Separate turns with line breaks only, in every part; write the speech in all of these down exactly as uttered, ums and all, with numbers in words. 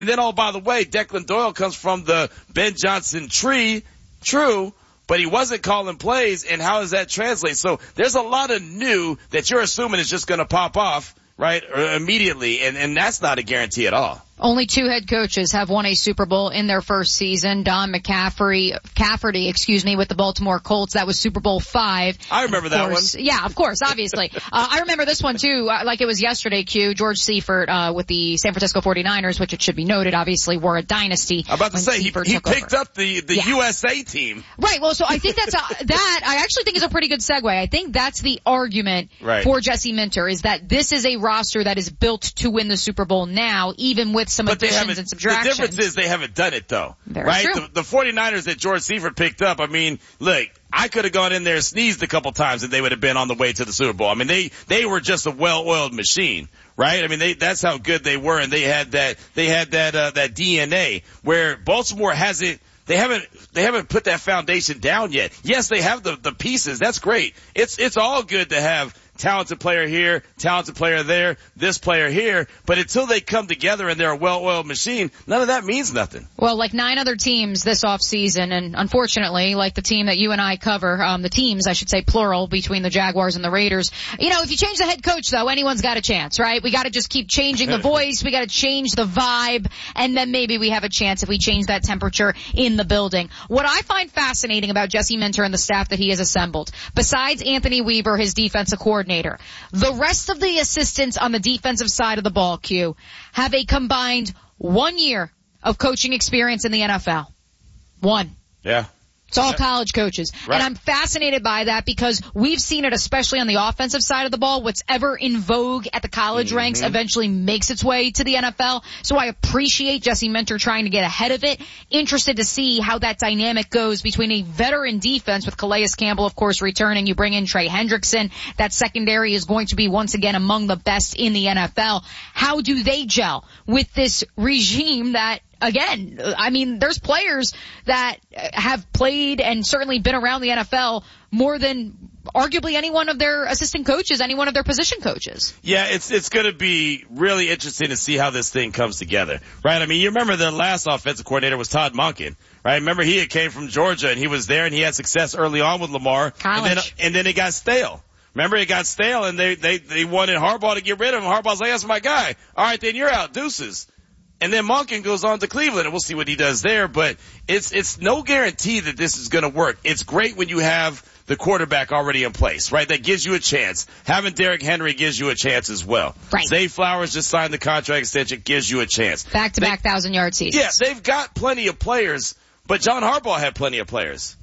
And then, oh, by the way, Declan Doyle comes from the Ben Johnson tree. True. But he wasn't calling plays, and how does that translate? So there's a lot of new that you're assuming is just going to pop off, right, or immediately, and, and that's not a guarantee at all.
Only two head coaches have won a Super Bowl in their first season. Don McCaffrey, Cafferty, excuse me, with the Baltimore Colts. That was Super Bowl five.
I remember that
course,
one.
Yeah, of course, obviously. uh, I remember this one too, uh, like it was yesterday, Q. George Seifert, uh, with the San Francisco forty-niners, which it should be noted, obviously, were a dynasty.
I'm about to say,
Seifert
he, he picked
over.
up the, the
yeah.
U S A team.
Right, well, so I think that's a, that, I actually think is a pretty good segue. I think that's the argument
right.
for Jesse Minter, is that this is a roster that is built to win the Super Bowl now, even with some
but
additions and
The difference is they haven't done it, though.
Very
right?
true.
The, the forty-niners that George Seifert picked up, I mean, look, I could have gone in there and sneezed a couple times and they would have been on the way to the Super Bowl. I mean, they, they were just a well-oiled machine, right? I mean, they, that's how good they were, and they had that, they had that, uh, that D N A, where Baltimore hasn't, They haven't, they haven't put that foundation down yet. Yes, they have the, the pieces. That's great. It's, it's all good to have talented player here, talented player there, this player here, but until they come together and they're a well-oiled machine, none of that means nothing.
Well, like nine other teams this offseason, and unfortunately, like the team that you and I cover, um, the teams, I should say plural, between the Jaguars and the Raiders. You know, if you change the head coach, though, anyone's got a chance, right? We gotta just keep changing the voice, we gotta change the vibe, and then maybe we have a chance if we change that temperature in the building. What I find fascinating about Jesse Minter and the staff that he has assembled, besides Anthony Weaver, his defensive coordinator, the rest of the assistants on the defensive side of the ball, Q, have a combined one year of coaching experience in the N F L. One.
Yeah.
It's all
yeah.
college coaches.
Right.
And I'm fascinated by that because we've seen it, especially on the offensive side of the ball. What's ever in vogue at the college mm-hmm. ranks eventually makes its way to the N F L. So I appreciate Jesse Minter trying to get ahead of it. Interested to see how that dynamic goes between a veteran defense with Calais Campbell, of course, returning. You bring in Trey Hendrickson. That secondary is going to be once again among the best in the N F L. How do they gel with this regime that, again, I mean, there's players that have played and certainly been around the N F L more than arguably any one of their assistant coaches, any one of their position coaches.
Yeah, it's it's going to be really interesting to see how this thing comes together, right? I mean, you remember the last offensive coordinator was Todd Monken, right? Remember he had came from Georgia and he was there and he had success early on with Lamar.
College.
And then, and then it got stale. Remember, it got stale and they, they, they wanted Harbaugh to get rid of him. Harbaugh's like, that's my guy. All right, then you're out. Deuces. And then Monken goes on to Cleveland, and we'll see what he does there. But it's it's no guarantee that this is going to work. It's great when you have the quarterback already in place, right? That gives you a chance. Having Derrick Henry gives you a chance as well.
Right.
Zay Flowers just signed the contract extension, gives you a chance.
Back-to-back thousand-yard seasons.
Yeah, they've got plenty of players, but John Harbaugh had plenty of players.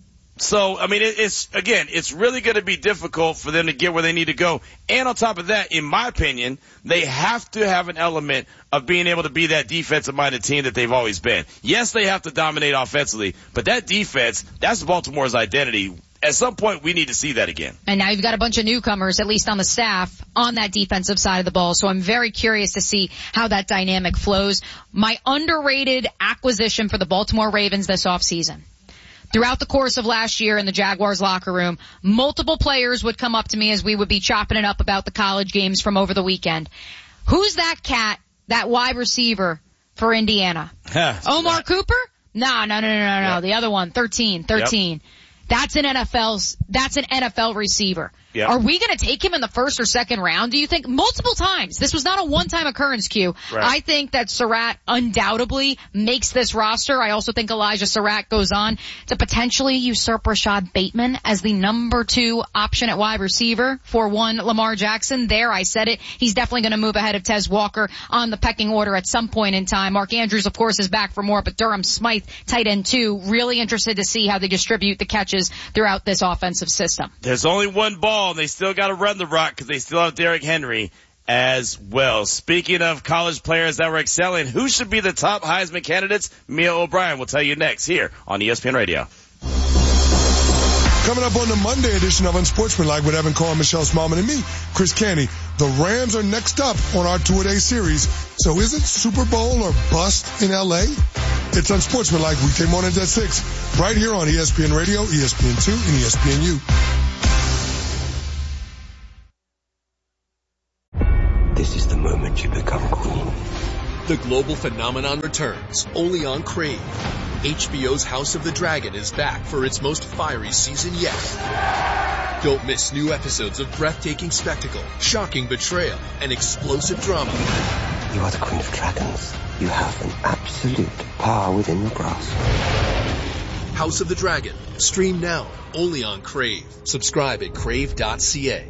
So, I mean, it, it's, again, it's really going to be difficult for them to get where they need to go. And on top of that, in my opinion, they have to have an element of being able to be that defensive-minded team that they've always been. Yes, they have to dominate offensively, but that defense, that's Baltimore's identity. At some point, we need to see that again.
And now you've got a bunch of newcomers, at least on the staff, on that defensive side of the ball. So I'm very curious to see how that dynamic flows. My underrated acquisition for the Baltimore Ravens this offseason. Throughout the course of last year in the Jaguars locker room, multiple players would come up to me as we would be chopping it up about the college games from over the weekend. Who's that cat, that wide receiver for Indiana? Omar
right.
Cooper? No, no, no, no, no, no. Yep. The other one, thirteen, thirteen. Yep. That's an N F L's, that's an N F L receiver. Yep. Are we going to take him in the first or second round, do you think? Multiple times. This was not a one-time occurrence, Q. Right. I think that Surratt undoubtedly makes this roster. I also think Elijah Surratt goes on to potentially usurp Rashad Bateman as the number two option at wide receiver for one Lamar Jackson. There, I said it. He's definitely going to move ahead of Tez Walker on the pecking order at some point in time. Mark Andrews, of course, is back for more, but Durham Smythe, tight end two. Really interested to see how they distribute the catches throughout this offensive system.
There's only one ball. And they still got to run the rock because they still have Derrick Henry as well. Speaking of college players that were excelling, who should be the top Heisman candidates? Mia O'Brien will tell you next here on E S P N Radio.
Coming up on the Monday edition of Unsportsmanlike with Evan Carr, Michelle Smallman, and me, Chris Canty. The Rams are next up on our two-a-day series. So is it Super Bowl or bust in L A? It's Unsportsmanlike weekday mornings at six, right here on E S P N Radio, E S P N two, and E S P N U.
This is the moment you become queen.
The
The global phenomenon returns, only on Crave. H B O's House of the Dragon is back for its most fiery season yet. Don't miss new episodes of breathtaking spectacle, shocking betrayal, and explosive drama.
You are the Queen of Dragons. You have an absolute power within your grasp.
House of the Dragon. Stream now, only on Crave. Subscribe at crave dot c a.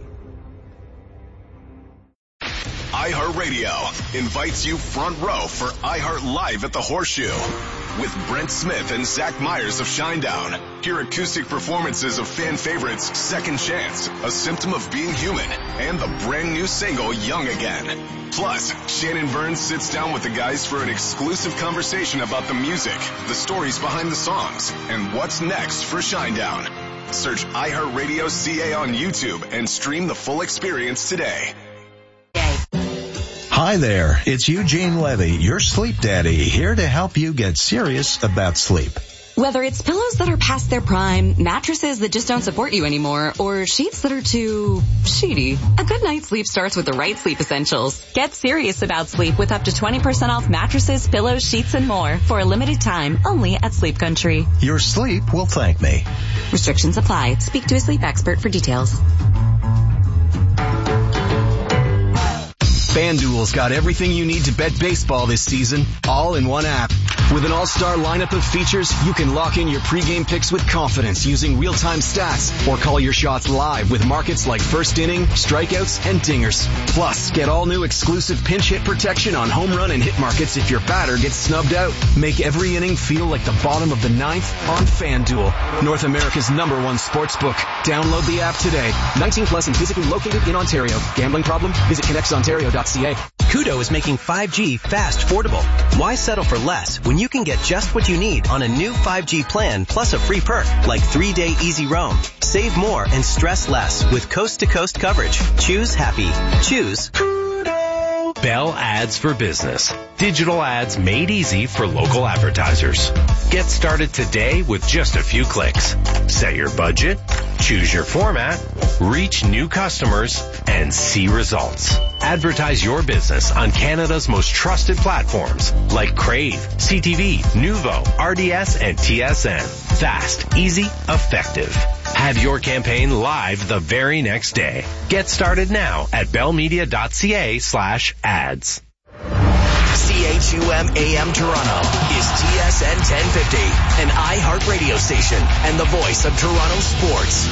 iHeartRadio invites you front row for iHeart Live at the Horseshoe with Brent Smith and Zach Myers of Shinedown. Hear acoustic performances of fan favorites Second Chance, A Symptom of Being Human, and the brand new single Young Again. Plus, Shannon Burns sits down with the guys for an exclusive conversation about the music, the stories behind the songs, and what's next for Shinedown. Search iHeartRadio C A on YouTube and stream the full experience today.
Hi there, it's Eugene Levy, your sleep daddy, here to help you get serious about sleep.
Whether it's pillows that are past their prime, mattresses that just don't support you anymore, or sheets that are too sheety, a good night's sleep starts with the right sleep essentials. Get serious about sleep with up to twenty percent off mattresses, pillows, sheets, and more for a limited time only at Sleep Country.
Your sleep will thank me.
Restrictions apply. Speak to a sleep expert for details.
FanDuel's got everything you need to bet baseball this season, all in one app. With an all-star lineup of features, you can lock in your pregame picks with confidence using real-time stats or call your shots live with markets like first inning, strikeouts, and dingers. Plus, get all new exclusive pinch hit protection on home run and hit markets if your batter gets snubbed out. Make every inning feel like the bottom of the ninth on FanDuel, North America's number one sports book. Download the app today. nineteen plus and physically located in Ontario. Gambling problem? Visit connects ontario dot c a.
Koodo is making five G fast affordable. Why settle for less when you can get just what you need on a new five G plan plus a free perk like three-day easy roam? Save more and stress less with coast-to-coast coverage. Choose happy. Choose Koodo.
Bell Ads for Business. Digital ads made easy for local advertisers. Get started today with just a few clicks. Set your budget, choose your format, reach new customers, and see results. Advertise your business on Canada's most trusted platforms like Crave, C T V, Nuvo, R D S, and T S N. Fast, easy, effective. Have your campaign live the very next day. Get started now at bellmedia dot c a slash ads.
C H U M A M Toronto is T S N ten fifty, an iHeart radio station and the voice of Toronto sports.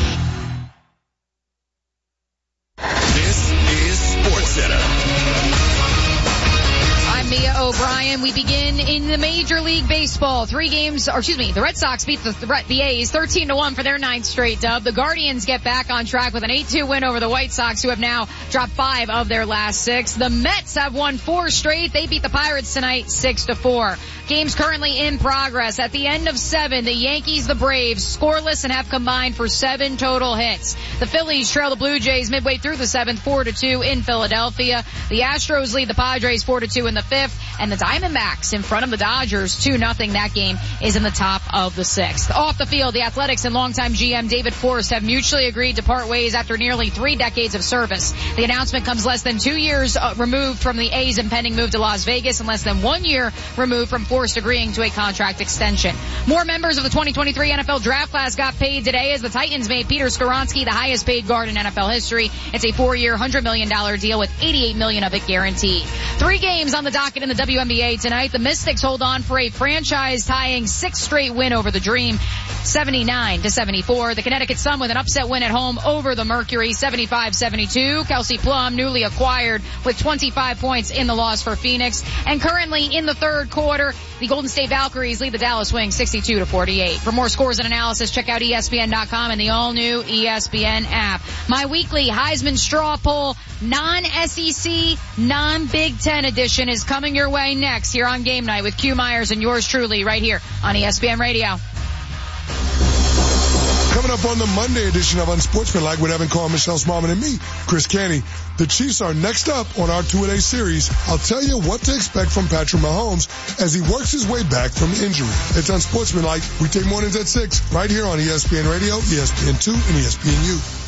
This is SportsCenter.
I'm Mia O'Brien. We begin in the Major League Baseball. Three games, or excuse me, the Red Sox beat the, the A's thirteen to one for their ninth straight dub. The Guardians get back on track with an eight two win over the White Sox, who have now dropped five of their last six. The Mets have won four straight. They beat the Pirates tonight six to four. Games currently in progress. At the end of seven, the Yankees, the Braves, scoreless and have combined for seven total hits. The Phillies trail the Blue Jays midway through the seventh, four to two in Philadelphia. The Astros lead the Padres four to two in the fifth, and the Diamondbacks in front of the Dodgers two nothing. That game is in the top of the sixth. Off the field, the Athletics and longtime G M David Forst have mutually agreed to part ways after nearly three decades of service. The announcement comes less than two years uh, removed from the A's impending move to Las Vegas and less than one year removed from Forst agreeing to a contract extension. More members of the twenty twenty-three N F L draft class got paid today as the Titans made Peter Skoronski the highest paid guard in N F L history. It's a four-year, one hundred million dollars deal with eighty-eight million dollars of it guaranteed. Three games on the docket in the W N B A tonight. The Mystics hold on for a franchise-tying sixth straight win over the Dream, seventy-nine to seventy-four. The Connecticut Sun with an upset win at home over the Mercury, seventy-five seventy-two. Kelsey Plum, newly acquired, with twenty-five points in the loss for Phoenix. And currently in the third quarter, the Golden State Valkyries lead the Dallas Wings sixty-two to forty-eight. For more scores and analysis, check out E S P N dot com and the all-new E S P N app. My weekly Heisman Straw Poll, non-S E C, non-Big Ten edition is coming your way next here on Game Night with Q Myers and yours truly right here on E S P N Radio.
Coming up on the Monday edition of Unsportsmanlike with Evan Carr, Michelle Smallman, and me, Chris Canny. The Chiefs are next up on our two-a-day series. I'll tell you what to expect from Patrick Mahomes as he works his way back from injury. It's Unsportsmanlike. We take mornings at six right here on E S P N Radio, E S P N two, and E S P N U.